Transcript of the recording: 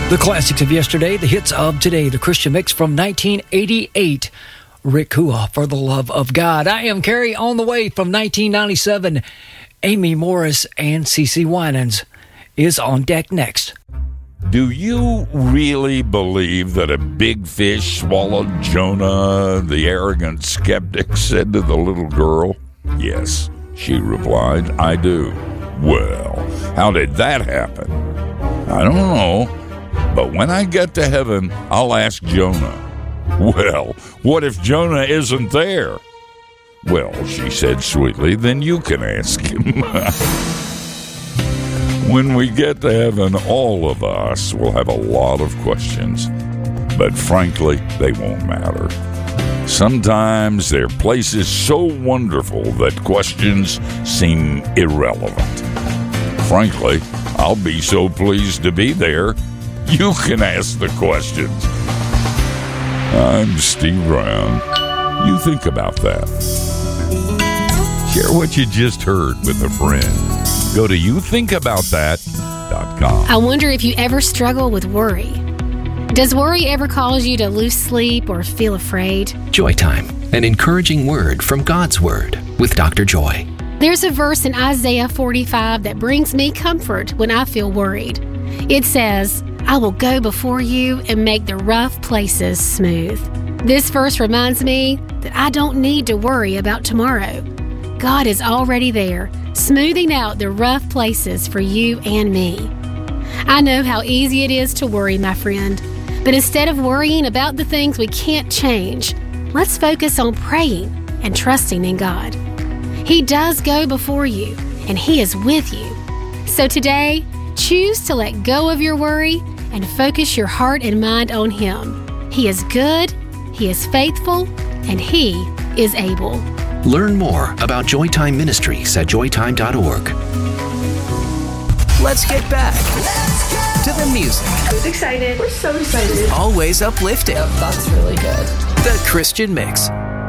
The classics of yesterday, the hits of today, the Christian mix from 1988. Rick Hua, For the Love of God. I Am Carrie on the way from 1997. Amy Morris and CeCe Winans is on deck next. Do you really believe that a big fish swallowed Jonah? The arrogant skeptic said to the little girl. Yes, she replied, I do. Well, how did that happen? I don't know, but when I get to heaven, I'll ask Jonah. Well, what if Jonah isn't there? Well, she said sweetly, then you can ask him. When we get to heaven, all of us will have a lot of questions, but frankly, they won't matter. Sometimes they're places so wonderful that questions seem irrelevant. Frankly, I'll be so pleased to be there, you can ask the questions. I'm Steve Brown. You think about that. Share what you just heard with a friend. Go to youthinkaboutthat.com. I wonder if you ever struggle with worry. Does worry ever cause you to lose sleep or feel afraid? Joy Time, an encouraging word from God's Word with Dr. Joy. There's a verse in Isaiah 45 that brings me comfort when I feel worried. It says, I will go before you and make the rough places smooth. This verse reminds me that I don't need to worry about tomorrow. God is already there, smoothing out the rough places for you and me. I know how easy it is to worry, my friend, but instead of worrying about the things we can't change, let's focus on praying and trusting in God. He does go before you, and He is with you. So today, choose to let go of your worry and focus your heart and mind on Him. He is good, He is faithful, and He is able. Learn more about Joytime Ministries at joytime.org. Let's get back to the music. Who's excited? We're so excited. Always uplifting. Yep, that's really good. The Christian Mix.